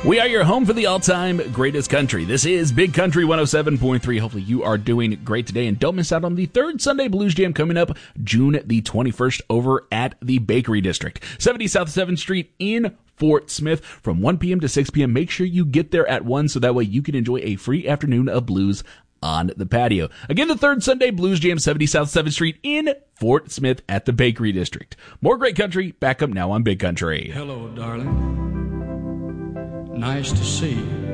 We are your home for the all-time greatest country. This is Big Country 107.3. Hopefully you are doing great today, and don't miss out on the third Sunday Blues Jam coming up June the 21st over at the Bakery District, 70 South 7th Street in Fort Smith from 1 p.m. to 6 p.m. Make sure you get there at 1 so that way you can enjoy a free afternoon of blues on the patio. Again, the third Sunday Blues Jam, 70 South 7th Street in Fort Smith at the Bakery District. More great country, back up now on Big Country. Hello, darling. Nice to see you.